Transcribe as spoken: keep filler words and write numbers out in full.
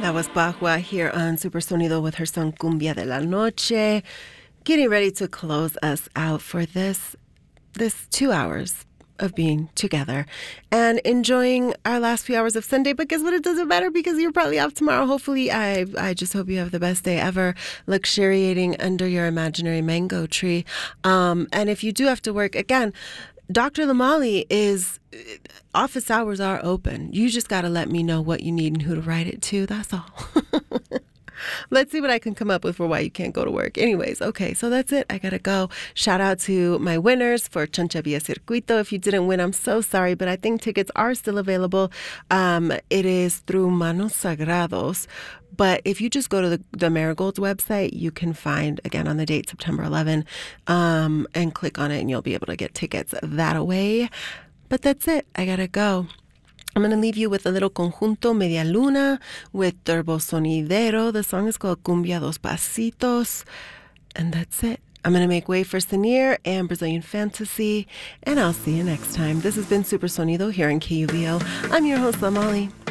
That was Bahua here on Super Sonido with her song Cumbia de la Noche, getting ready to close us out for this this two hours of being together and enjoying our last few hours of Sunday. But guess what? It doesn't matter because you're probably off tomorrow. Hopefully, I I just hope you have the best day ever, luxuriating under your imaginary mango tree. Um, and if you do have to work, again, Doctor Lamali is, office hours are open. You just got to let me know what you need and who to write it to. That's all. Let's see what I can come up with for why you can't go to work. Anyways, okay, so that's it. I got to go. Shout out to my winners for Chancha Via Circuito. If you didn't win, I'm so sorry, but I think tickets are still available. Um, it is through Manos Sagrados. But if you just go to the, the Marigold's website, you can find, again, on the date, September eleventh, um, and click on it, and you'll be able to get tickets that way. But that's it. I got to go. I'm going to leave you with a little conjunto Media Luna with Turbo Sonidero. The song is called Cumbia Dos Pasitos. And that's it. I'm going to make way for Sinir and Brazilian Fantasy. And I'll see you next time. This has been Super Sonido here in K U V O. I'm your host, Lamali.